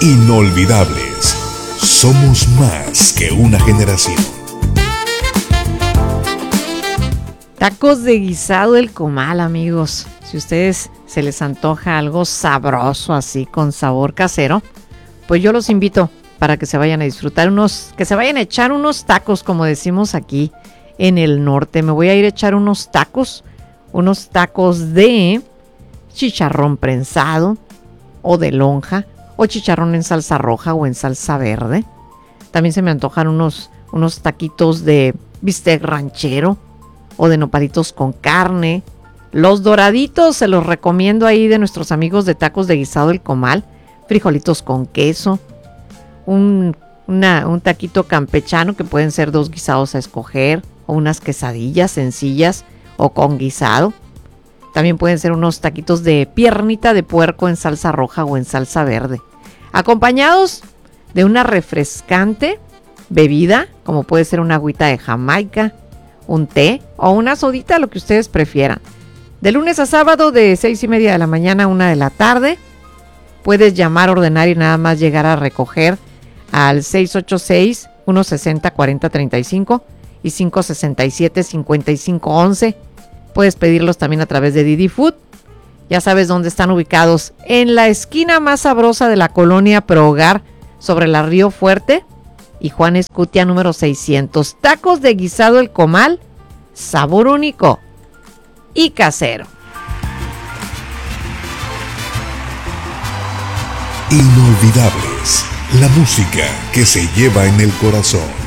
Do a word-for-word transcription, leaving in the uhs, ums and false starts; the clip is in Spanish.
Inolvidables. Somos más que una generación. Tacos de guisado El Comal, amigos. Si a ustedes se les antoja algo sabroso así con sabor casero, pues yo los invito para que se vayan a disfrutar unos, que se vayan a echar unos tacos, como decimos aquí en el norte. Me voy a ir a echar unos tacos, unos tacos de chicharrón prensado o de lonja o chicharrón en salsa roja o en salsa verde. También se me antojan unos, unos taquitos de bistec ranchero o de nopalitos con carne. Los doraditos se los recomiendo ahí de nuestros amigos de Tacos de Guisado El Comal. Frijolitos con queso. Un, una, un taquito campechano que pueden ser dos guisados a escoger. O unas quesadillas sencillas o con guisado. También pueden ser unos taquitos de piernita de puerco en salsa roja o en salsa verde. Acompañados de una refrescante bebida, como puede ser una agüita de Jamaica, un té o una sodita, lo que ustedes prefieran. De lunes a sábado de seis y media de la mañana a una de la tarde. Puedes llamar, ordenar y nada más llegar a recoger al seis ocho seis, uno seis cero, cuatro cero tres cinco y cinco seis siete, cinco cinco uno uno. Puedes pedirlos también a través de Didi Food. Ya sabes dónde están ubicados. En la esquina más sabrosa de la colonia Pro Hogar, sobre la Río Fuerte y Juan Escutia número seiscientos. Tacos de guisado El Comal, sabor único y casero. Inolvidables. La música que se lleva en el corazón.